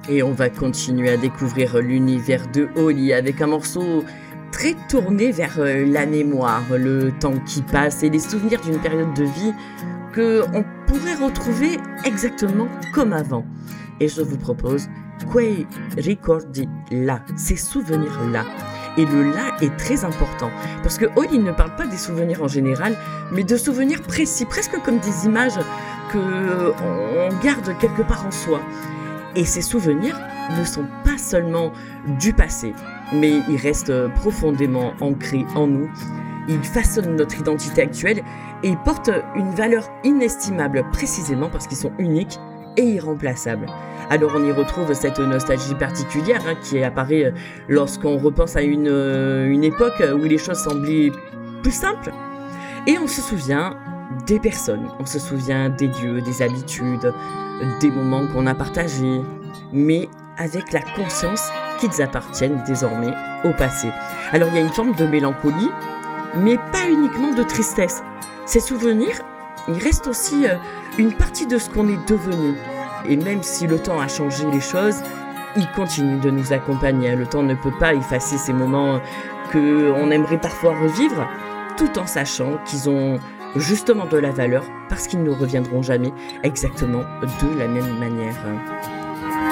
Et on va continuer à découvrir l'univers de Oli avec un morceau très tourné vers la mémoire, le temps qui passe et les souvenirs d'une période de vie qu'on pourrait retrouver exactement comme avant. Et je vous propose Quei ricordi là, ces souvenirs-là. Et le là est très important, parce que Oli ne parle pas des souvenirs en général, mais de souvenirs précis, presque comme des images qu'on garde quelque part en soi. Et ces souvenirs ne sont pas seulement du passé, mais ils restent profondément ancrés en nous. Ils façonnent notre identité actuelle et ils portent une valeur inestimable précisément parce qu'ils sont uniques et irremplaçables. Alors on y retrouve cette nostalgie particulière qui apparaît lorsqu'on repense à une époque où les choses semblaient plus simples. Et on se souvient des personnes, on se souvient des lieux, des habitudes, des moments qu'on a partagés, mais avec la conscience qu'ils appartiennent désormais au passé. Alors il y a une forme de mélancolie, mais pas uniquement de tristesse. Ces souvenirs, ils restent aussi une partie de ce qu'on est devenu. Et même si le temps a changé les choses, il continue de nous accompagner. Le temps ne peut pas effacer ces moments qu'on aimerait parfois revivre, tout en sachant qu'ils ont justement de la valeur parce qu'ils ne reviendront jamais exactement de la même manière.